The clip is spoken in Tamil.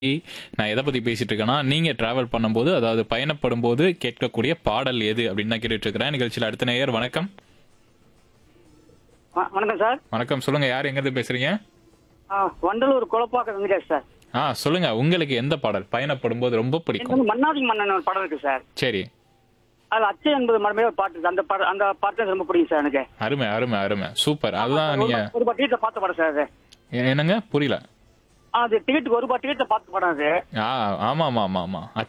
நான் எதை பத்தி பேசிட்டு இருக்கேன்னா, நீங்க டிராவல் பண்ணும்போது, அதாவது பயணப்படும்போது கேட்கக்கூடிய பாடல் எது அப்படின்னு தான் கேட்டுட்டு இருக்கிறேன். நிகழ்ச்சியில அடுத்த நேயர் வணக்கம். வணக்கம் சார். வணக்கம் சொல்லுங்க. யார் எங்கிருந்து பேசுறீங்க? வண்டலூர் குழப்பாக்க வெங்கடேஷ் சார். சொல்லுங்க. உங்களுக்கு எந்த பாடல் பயணப்படும்போது ரொம்ப எனக்கு பிடிக்கும்? வந்து மன்னாதி மன்னன் ஒரு படம் இருக்கு சார். சரி. அதுல அச்சை என்பது மரமே ஒரு பாட்டு இருக்கு. அந்த பாட்டு ரொம்ப பிடிக்கும் சார் எனக்கு. அருமை, அருமை, அருமை. சூப்பர். அதுதான் நீங்க ஒரு பாட்டு டிக்கெட்ல பார்த்த படம் சார் அது. என்னங்க? புரியல. அது டிக்கெட்டுக்கு ஒரு பாட்டு டிக்கெட்ல பார்த்த படம் அது. ஆமா, ஆமா, ஆமா, ஆமா.